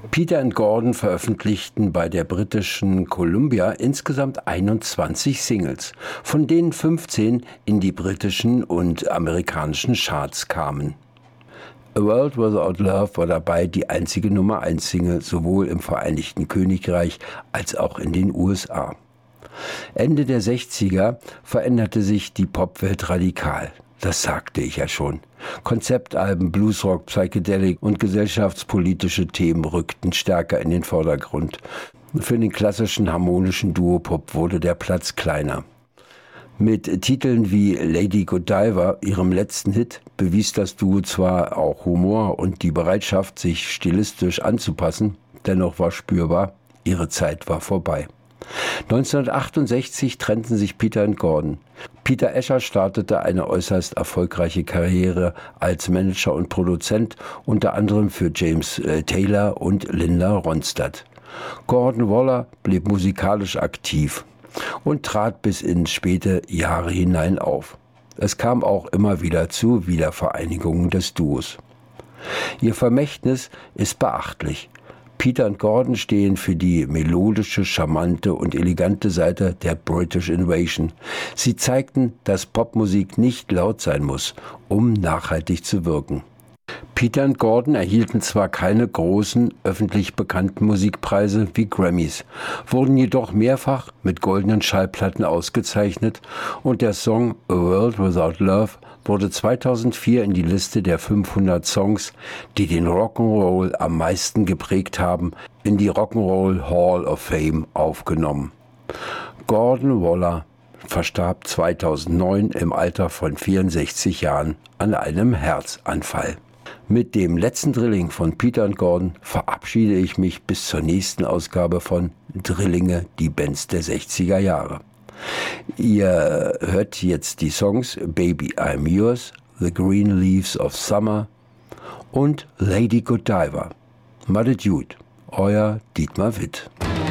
Peter and Gordon veröffentlichten bei der britischen Columbia insgesamt 21 Singles, von denen 15 in die britischen und amerikanischen Charts kamen. A World Without Love war dabei die einzige Nummer-1-Single sowohl im Vereinigten Königreich als auch in den USA. Ende der 60er veränderte sich die Popwelt radikal. Das sagte ich ja schon. Konzeptalben, Bluesrock, Psychedelic und gesellschaftspolitische Themen rückten stärker in den Vordergrund. Für den klassischen harmonischen Duopop wurde der Platz kleiner. Mit Titeln wie Lady Godiva, ihrem letzten Hit, bewies das Duo zwar auch Humor und die Bereitschaft, sich stilistisch anzupassen, dennoch war spürbar, ihre Zeit war vorbei. 1968 trennten sich Peter und Gordon. Peter Escher startete eine äußerst erfolgreiche Karriere als Manager und Produzent, unter anderem für James Taylor und Linda Ronstadt. Gordon Waller blieb musikalisch aktiv und trat bis in späte Jahre hinein auf. Es kam auch immer wieder zu Wiedervereinigungen des Duos. Ihr Vermächtnis ist beachtlich. Peter und Gordon stehen für die melodische, charmante und elegante Seite der British Invasion. Sie zeigten, dass Popmusik nicht laut sein muss, um nachhaltig zu wirken. Peter und Gordon erhielten zwar keine großen, öffentlich bekannten Musikpreise wie Grammys, wurden jedoch mehrfach mit goldenen Schallplatten ausgezeichnet und der Song A World Without Love wurde 2004 in die Liste der 500 Songs, die den Rock'n'Roll am meisten geprägt haben, in die Rock'n'Roll Hall of Fame aufgenommen. Gordon Waller verstarb 2009 im Alter von 64 Jahren an einem Herzanfall. Mit dem letzten Drilling von Peter und Gordon verabschiede ich mich bis zur nächsten Ausgabe von Drillinge, die Bands der 60er Jahre. Ihr hört jetzt die Songs Baby I'm Yours, The Green Leaves of Summer und Lady Godiva. Muddy Dude, euer Dietmar Witt.